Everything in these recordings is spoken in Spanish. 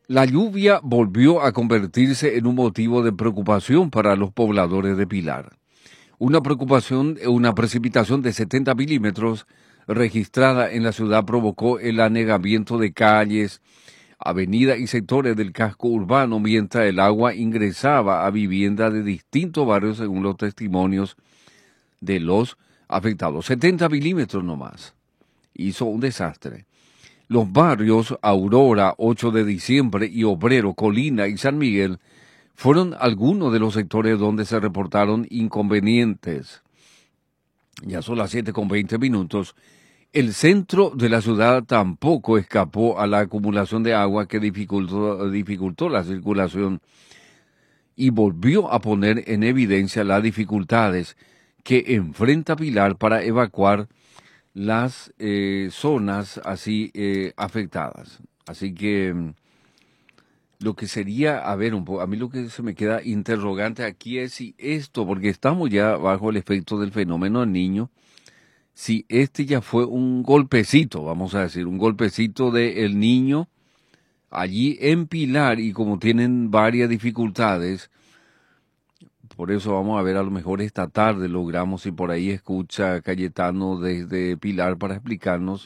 La lluvia volvió a convertirse en un motivo de preocupación para los pobladores de Pilar. Una precipitación de 70 milímetros registrada en la ciudad provocó el anegamiento de calles, avenidas y sectores del casco urbano mientras el agua ingresaba a viviendas de distintos barrios según los testimonios de los afectados. 70 milímetros nomás. Hizo un desastre. Los barrios Aurora, 8 de diciembre y Obrero, Colina y San Miguel fueron algunos de los sectores donde se reportaron inconvenientes. Ya son las 7:20. El centro de la ciudad tampoco escapó a la acumulación de agua que dificultó la circulación y volvió a poner en evidencia las dificultades que enfrenta Pilar para evacuar las zonas así afectadas. Así que lo que sería, a ver, a mí lo que se me queda interrogante aquí es si esto, porque estamos ya bajo el efecto del fenómeno del Niño, si este ya fue un golpecito, vamos a decir, un golpecito del Niño allí en Pilar y como tienen varias dificultades, por eso vamos a ver, a lo mejor esta tarde logramos, si por ahí escucha Cayetano desde Pilar para explicarnos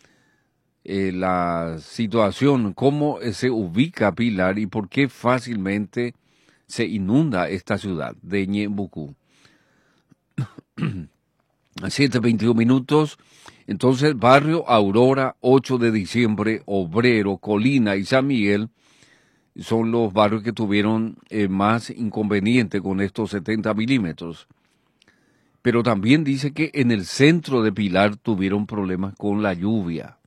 la situación, cómo se ubica Pilar y por qué fácilmente se inunda esta ciudad de Ñembucú. A 7:21. Entonces, barrio Aurora, 8 de diciembre, Obrero, Colina y San Miguel son los barrios que tuvieron más inconveniente con estos 70 milímetros. Pero también dice que en el centro de Pilar tuvieron problemas con la lluvia.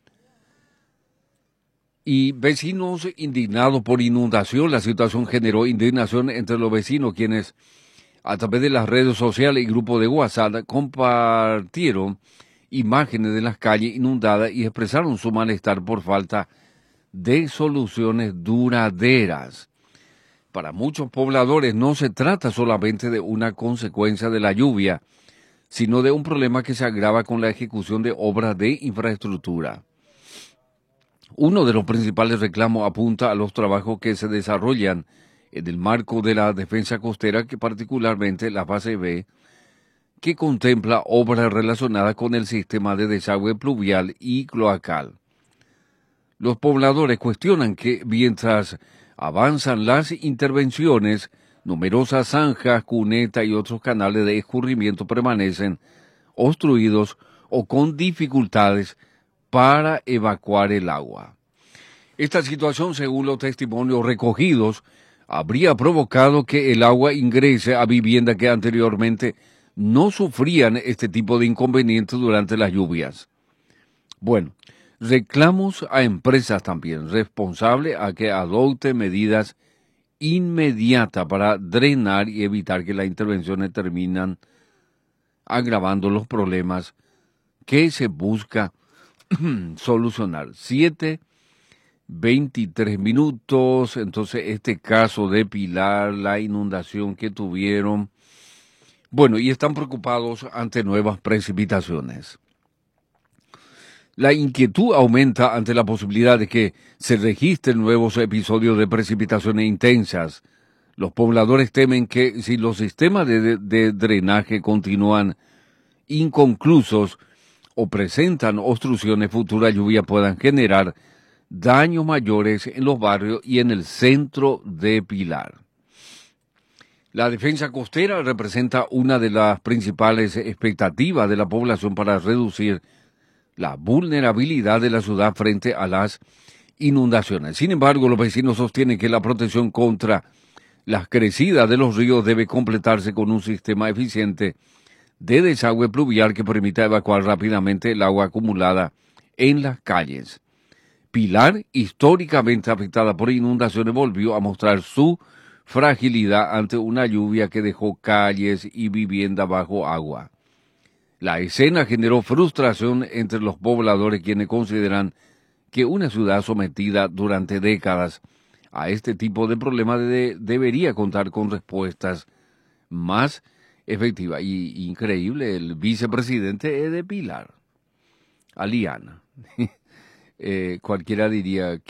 Y vecinos indignados por inundación, la situación generó indignación entre los vecinos, quienes a través de las redes sociales y grupos de WhatsApp compartieron imágenes de las calles inundadas y expresaron su malestar por falta de soluciones duraderas. Para muchos pobladores no se trata solamente de una consecuencia de la lluvia, sino de un problema que se agrava con la ejecución de obras de infraestructura. Uno de los principales reclamos apunta a los trabajos que se desarrollan en el marco de la defensa costera, que particularmente la fase B, que contempla obras relacionadas con el sistema de desagüe pluvial y cloacal. Los pobladores cuestionan que mientras avanzan las intervenciones, numerosas zanjas, cunetas y otros canales de escurrimiento permanecen obstruidos o con dificultades para evacuar el agua. Esta situación, según los testimonios recogidos, habría provocado que el agua ingrese a viviendas que anteriormente no sufrían este tipo de inconvenientes durante las lluvias. Bueno, reclamos a empresas también responsables a que adopten medidas inmediatas para drenar y evitar que las intervenciones terminan agravando los problemas que se busca solucionar. 7:23. Entonces, este caso de Pilar, la inundación que tuvieron. Bueno, y están preocupados ante nuevas precipitaciones. La inquietud aumenta ante la posibilidad de que se registren nuevos episodios de precipitaciones intensas. Los pobladores temen que si los sistemas de drenaje continúan inconclusos o presentan obstrucciones, futuras lluvias puedan generar daños mayores en los barrios y en el centro de Pilar. La defensa costera representa una de las principales expectativas de la población para reducir la vulnerabilidad de la ciudad frente a las inundaciones. Sin embargo, los vecinos sostienen que la protección contra las crecidas de los ríos debe completarse con un sistema eficiente de desagüe pluvial que permita evacuar rápidamente el agua acumulada en las calles. Pilar, históricamente afectada por inundaciones, volvió a mostrar su fragilidad ante una lluvia que dejó calles y viviendas bajo agua. La escena generó frustración entre los pobladores, quienes consideran que una ciudad sometida durante décadas a este tipo de problemas debería contar con respuestas más efectivas. Y increíble, el vicepresidente es de Pilar, Aliana. Cualquiera diría